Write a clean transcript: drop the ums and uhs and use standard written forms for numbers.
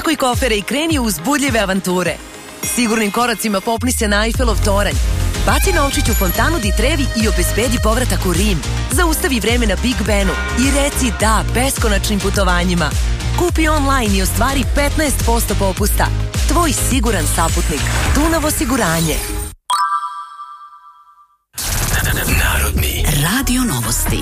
Spakuj kofere i kreni u uzbudljive avanture. Sigurnim koracima popni se na Eiffelov toranj. Baci novčić u fontanu di Trevi i obezbedi povratak u Rim. Zaustavi vreme na Big Benu i reci da beskonačnim putovanjima. Kupi online i ostvari 15% popusta. Tvoj siguran saputnik. Dunav osiguranje. Narodni Radio Novosti.